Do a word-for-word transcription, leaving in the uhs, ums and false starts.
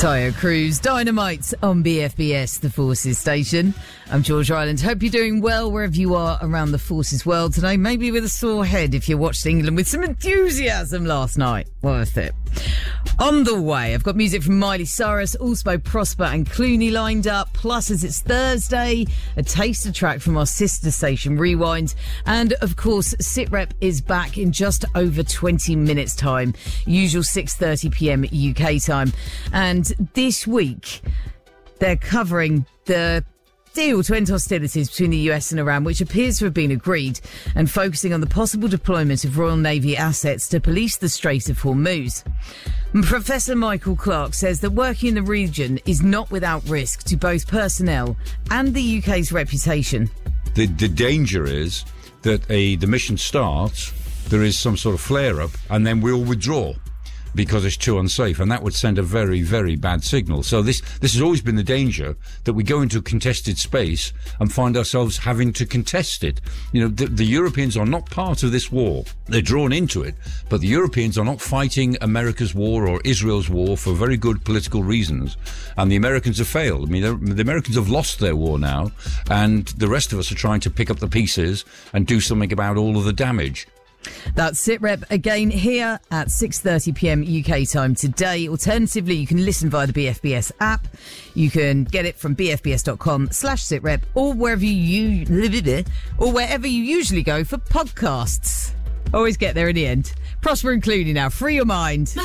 Tyre Cruise, Dynamite on B F B S, the Forces station. I'm George Ryland. Hope you're doing well wherever you are around the Forces world today. Maybe with a sore head if you watched England with some enthusiasm last night. Worth it. On the way, I've got music from Miley Cyrus, also Prosper and Clooney lined up. Plus, as it's Thursday, a taster track from our sister station, Rewind. And, of course, SitRep is back in just over twenty minutes' time. Usual six thirty p.m. U K time. And this week, they're covering the deal to end hostilities between the U S and Iran, which appears to have been agreed, and focusing on the possible deployment of Royal Navy assets to police the Strait of Hormuz. Professor Michael Clark says that working in the region is not without risk to both personnel and the U K's reputation. The, the danger is that a the mission starts, there is some sort of flare-up, and then we'll withdraw because it's too unsafe, and that would send a very, very bad signal. So this this has always been the danger, that we go into a contested space and find ourselves having to contest it. You know, the, the Europeans are not part of this war. They're drawn into it, but the Europeans are not fighting America's war or Israel's war for very good political reasons, and the Americans have failed. I mean, the Americans have lost their war now, and the rest of us are trying to pick up the pieces and do something about all of the damage. That's SitRep again here at six thirty p.m. U K time today. Alternatively, you can listen via the B F B S app. You can get it from bfbs.com slash SitRep or wherever you or wherever you usually go for podcasts. Always get there in the end. Prosper and Clooney now. Free your mind.